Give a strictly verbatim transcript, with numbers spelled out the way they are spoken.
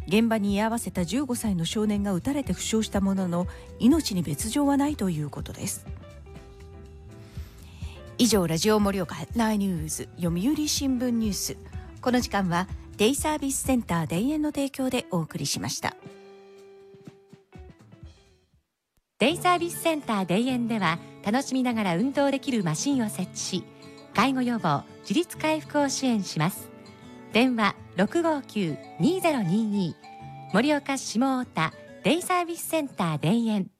現場に居合わせたじゅうごさいの少年が撃たれて負傷したものの、命に別状はないということです。以上、ラジオ盛岡ヘッドラインニュース読売新聞ニュース。この時間はデイサービスセンター田園の提供でお送りしました。 デイサービスセンター田園では、楽しみながら運動できるマシンを設置し、介護予防自立回復を支援します。電話 ろくごきゅう にーぜろにーにー 盛岡市下太田デイサービスセンター田園。